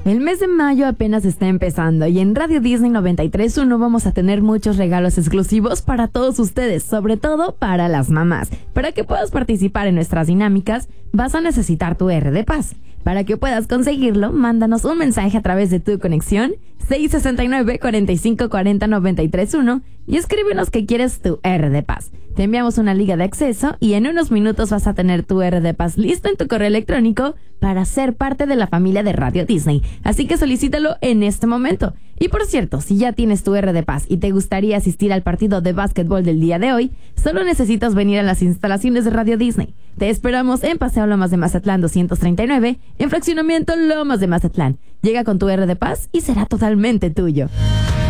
El mes de mayo apenas está empezando y en Radio Disney 93.1 vamos a tener muchos regalos exclusivos para todos ustedes, sobre todo para las mamás. Para que puedas participar en nuestras dinámicas, vas a necesitar tu R de Paz. Para que puedas conseguirlo, mándanos un mensaje a través de tu conexión 669-4540-931 y escríbenos que quieres tu R de Paz. Te enviamos una liga de acceso y en unos minutos vas a tener tu R de Paz listo en tu correo electrónico para ser parte de la familia de Radio Disney. Así que solicítalo en este momento. Y por cierto, si ya tienes tu R de Paz y te gustaría asistir al partido de básquetbol del día de hoy, solo necesitas venir a las instalaciones de Radio Disney. Te esperamos en Paseo Lomas de Mazatlán 239, en Fraccionamiento Lomas de Mazatlán. Llega con tu R de Paz y será totalmente tuyo.